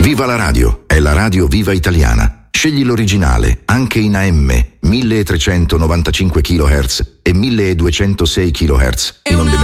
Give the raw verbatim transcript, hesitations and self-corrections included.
Viva la radio, è la radio viva italiana. Scegli l'originale, anche in A M, milletrecentonovantacinque chilohertz e milleduecentosei chilohertz, in onde